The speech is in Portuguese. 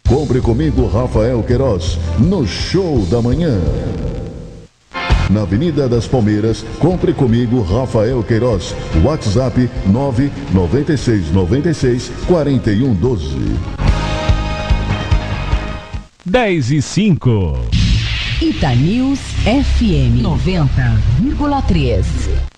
Compre comigo, Rafael Queiroz, no Show da Manhã. Na Avenida das Palmeiras, compre comigo, Rafael Queiroz. WhatsApp 996964112. 10:05. Itanews FM 90,3.